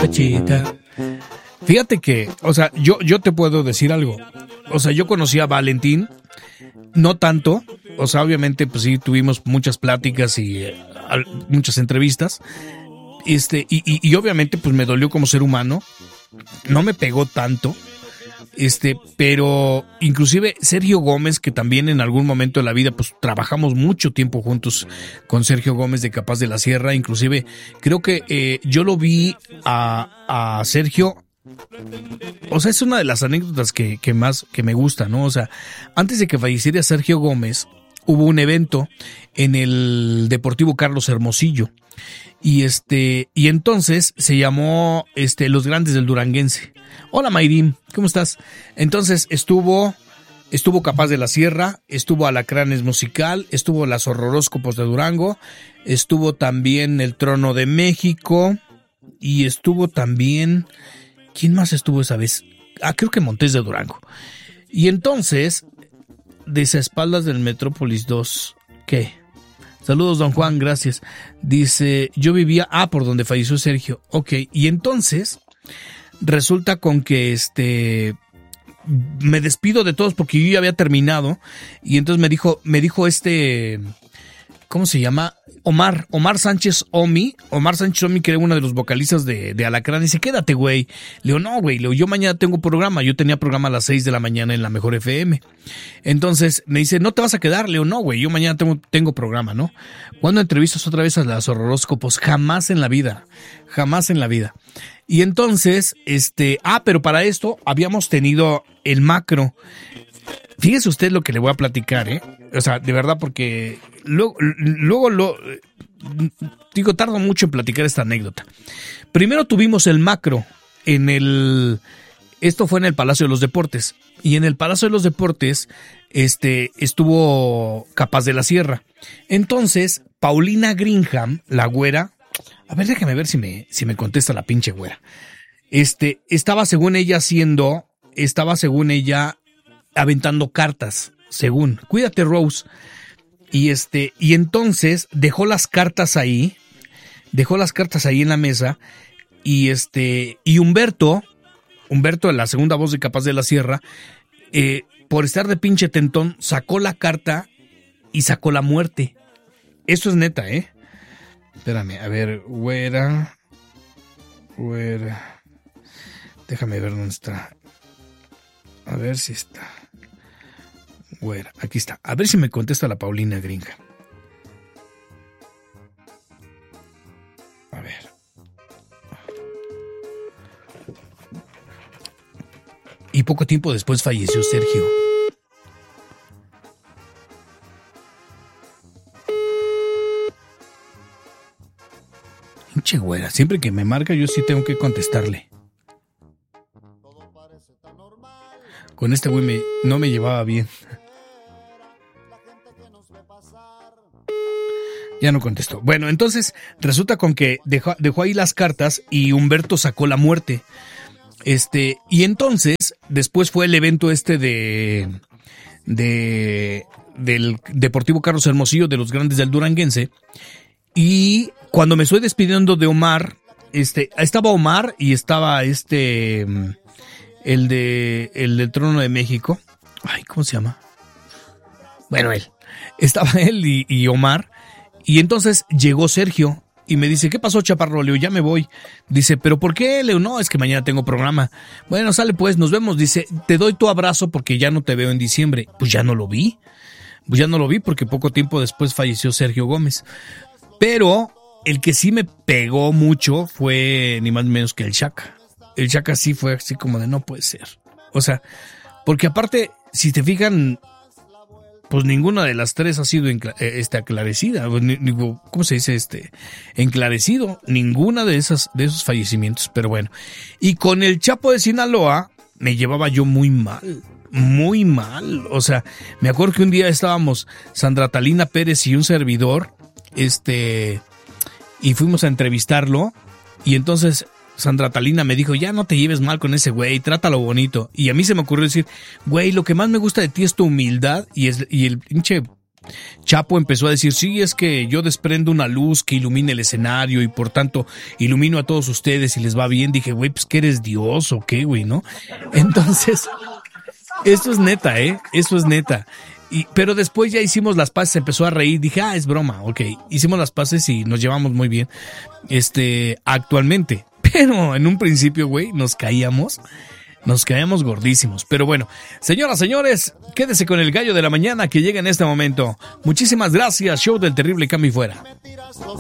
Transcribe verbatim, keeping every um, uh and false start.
muchachita. Fíjate que, o sea, yo, yo te puedo decir algo. O sea, yo conocí a Valentín, no tanto. O sea, obviamente, pues sí, tuvimos muchas pláticas y eh, muchas entrevistas. Este, y, y, y obviamente, pues me dolió como ser humano. No me pegó tanto. Este, pero inclusive Sergio Gómez, que también en algún momento de la vida, pues trabajamos mucho tiempo juntos con Sergio Gómez de Capaz de la Sierra. Inclusive, creo que eh, yo lo vi a, a Sergio. O sea, es una de las anécdotas que, que más que me gusta, ¿no? O sea, antes de que falleciera Sergio Gómez, hubo un evento en el Deportivo Carlos Hermosillo. Y este, y entonces se llamó este Los Grandes del Duranguense. Hola Mayrín, ¿cómo estás? Entonces estuvo, estuvo Capaz de la Sierra, estuvo Alacranes Musical, estuvo Las Horroróscopos de Durango, estuvo también El Trono de México y estuvo también, ¿quién más estuvo esa vez? Ah, creo que Montes de Durango. Y entonces, desde espaldas del Metrópolis dos, ¿qué? Saludos, don Juan, gracias. Dice, yo vivía, ah, por donde falleció Sergio. Ok, y entonces resulta con que este me despido de todos porque yo ya había terminado y entonces me dijo, me dijo este, ¿cómo se llama? Omar, Omar Sánchez Omi, Omar Sánchez Omi, que era uno de los vocalistas de, de Alacrán, dice, quédate, güey. Le digo, no, güey, le digo, yo mañana tengo programa, yo tenía programa a las seis de la mañana en la Mejor F M. Entonces me dice, ¿no te vas a quedar? Le digo, no, güey, yo mañana tengo, tengo programa, ¿no? ¿Cuándo entrevistas otra vez a Las Horroróscopos? Jamás en la vida, jamás en la vida. Y entonces, este, ah, pero para esto habíamos tenido el macro. Fíjese usted lo que le voy a platicar, ¿eh? O sea, de verdad, porque luego, luego lo digo, tardo mucho en platicar esta anécdota. Primero tuvimos el macro en el, esto fue en el Palacio de los Deportes, y en el Palacio de los Deportes, este, estuvo Capaz de la Sierra. Entonces, Paulina Greenham, la güera, a ver, déjame ver si me, si me contesta la pinche güera. Este, estaba según ella haciendo, estaba según ella aventando cartas, según. Cuídate, Rose. Y este, y entonces dejó las cartas ahí, dejó las cartas ahí en la mesa, y este, y Humberto, Humberto, la segunda voz de Capaz de la Sierra, eh, por estar de pinche tentón, sacó la carta y sacó la muerte. Eso es neta, ¿eh? Espérame, a ver, güera, güera, déjame ver dónde está. A ver si está. Güera, aquí está. A ver si me contesta la Paulina Gringa. A ver. Y poco tiempo después falleció Sergio. Pinche güera, siempre que me marca yo sí tengo que contestarle. Con este güey me, no me llevaba bien. Ya no contestó. Bueno, entonces resulta con que dejó, dejó ahí las cartas y Humberto sacó la muerte. Este, y entonces, después fue el evento este de, de, del Deportivo Carlos Hermosillo, de los Grandes del Duranguense. Y cuando me estoy despidiendo de Omar, este, estaba Omar y estaba este, el de, el del Trono de México. Ay, ¿cómo se llama? Bueno, él. Estaba él y, y Omar. Y entonces llegó Sergio y me dice, ¿qué pasó, chaparro? Le digo, ya me voy. Dice, ¿pero por qué? Le digo, no, es que mañana tengo programa. Bueno, sale pues, nos vemos. Dice, te doy tu abrazo porque ya no te veo en diciembre. Pues ya no lo vi. Pues ya no lo vi porque poco tiempo después falleció Sergio Gómez. Pero el que sí me pegó mucho fue ni más ni menos que el Chaca. El Chaca sí fue así como de no puede ser. O sea, porque aparte, si te fijan, pues ninguna de las tres ha sido encla- este, aclarecida. ¿Cómo se dice? Este, enclarecido. Ninguna de esas, de esos fallecimientos. Pero bueno. Y con el Chapo de Sinaloa me llevaba yo muy mal. Muy mal. O sea, me acuerdo que un día estábamos Sandra Talina Pérez y un servidor. Este, y fuimos a entrevistarlo. Y entonces Sandra Talina me dijo, ya no te lleves mal con ese güey, trátalo bonito. Y a mí se me ocurrió decir, güey, lo que más me gusta de ti es tu humildad y, es, y el pinche Chapo empezó a decir, sí, es que yo desprendo una luz que ilumina el escenario y por tanto ilumino a todos ustedes y les va bien. Dije, güey, pues que eres Dios o qué, güey, ¿no? Entonces, eso es neta, ¿eh? Eso es neta. Y, pero después ya hicimos las paces, empezó a reír, dije, ah, es broma, ok. Hicimos las paces y nos llevamos muy bien, este, actualmente. Pero en un principio, güey, nos caíamos, nos caíamos gordísimos. Pero bueno, señoras, señores, quédese con el gallo de la mañana que llega en este momento. Muchísimas gracias, show del terrible Cambio y Fuera.